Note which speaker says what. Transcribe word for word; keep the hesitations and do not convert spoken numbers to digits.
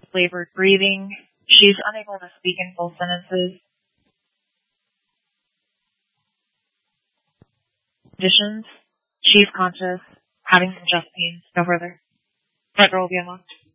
Speaker 1: labored breathing. She's unable to speak in full sentences. Conditions. She's conscious, having some chest pains, no further. Front door will be unlocked.